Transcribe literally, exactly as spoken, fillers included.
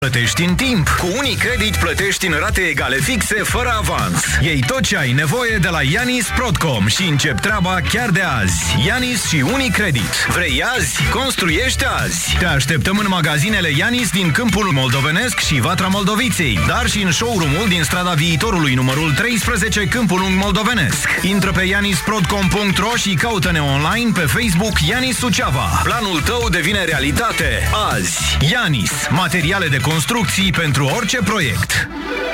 Plătești în timp. Cu Unicredit plătești în rate egale fixe, fără avans. Iei tot ce ai nevoie de la Yanis Prodcom și încep treaba chiar de azi. Yanis și Unicredit. Vrei azi? Construiește azi. Te așteptăm în magazinele Yanis din Câmpul Moldovenesc și Vatra Moldoviței, dar și în showroom-ul din Strada Viitorului, numărul treisprezece, Câmpul Lung Moldovenesc. Intră pe yanis prodcom punct ro și caută-ne online pe Facebook Yanis Suceava. Planul tău devine realitate azi. Yanis. Materiale de construcții pentru orice proiect.